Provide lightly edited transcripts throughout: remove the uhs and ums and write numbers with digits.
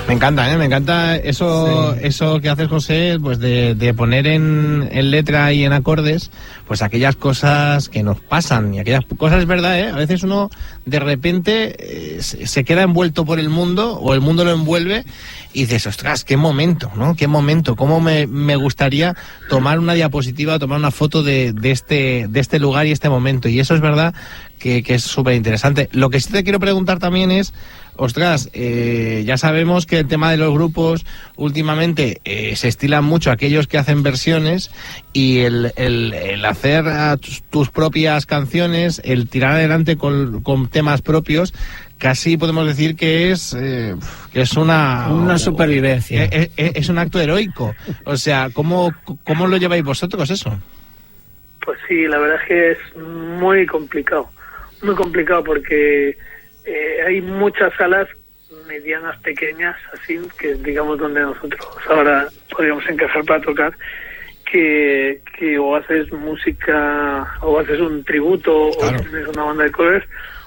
Me encanta eso que haces, José, pues de poner en letra y en acordes pues aquellas cosas que nos pasan, y aquellas cosas, es verdad, a veces uno de repente se queda envuelto por el mundo, o el mundo lo envuelve, y dices, ostras, qué momento, ¿no? Qué momento, cómo me gustaría tomar una diapositiva, tomar una foto de este lugar y este momento, y eso es verdad que es súper interesante. Lo que sí te quiero preguntar también es, ostras, ya sabemos que el tema de los grupos últimamente se estilan mucho aquellos que hacen versiones, y el hacer tus propias canciones, el tirar adelante con temas propios, casi podemos decir que es una supervivencia. Es un acto heroico. O sea, ¿cómo lo lleváis vosotros eso? Pues sí, la verdad es que es muy complicado porque hay muchas salas medianas, pequeñas, así, que digamos donde nosotros ahora podríamos encajar para tocar, que o haces música, o haces un tributo, claro, o tienes una banda de covers,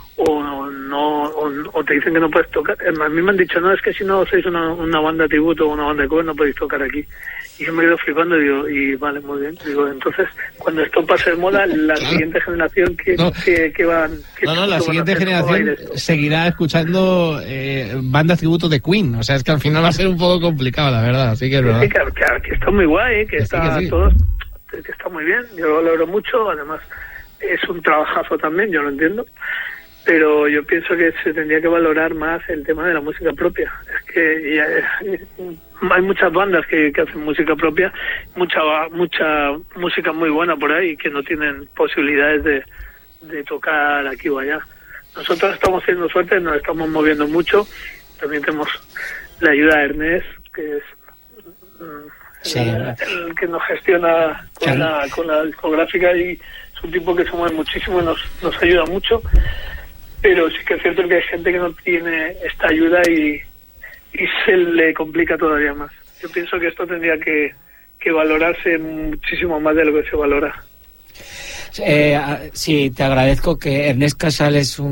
o te dicen que no puedes tocar. A mí me han dicho, no, es que si no sois una banda de tributo o una banda de covers no podéis tocar aquí. Y yo me he ido flipando y digo, y vale, muy bien. Digo, entonces, cuando esto pase de moda, la siguiente generación la siguiente generación seguirá escuchando bandas tributo de Queen. O sea, es que al final va a ser un poco complicado, la verdad. Así que es verdad. Sí, que está muy guay, que está sí. Todos, que está muy bien. Yo lo valoro mucho. Además, es un trabajazo también, yo lo entiendo. Pero yo pienso que se tendría que valorar más el tema de la música propia. Es que hay muchas bandas que hacen música propia, mucha música muy buena por ahí, que no tienen posibilidades de tocar aquí o allá. Nosotros estamos teniendo suerte, nos estamos moviendo mucho. También tenemos la ayuda de Ernest, que es el que nos gestiona con la discográfica, y es un tipo que se mueve muchísimo y nos ayuda mucho. Pero sí que es cierto que hay gente que no tiene esta ayuda y se le complica todavía más. Yo pienso que esto tendría que valorarse muchísimo más de lo que se valora. Sí, te agradezco que Ernest Casal es un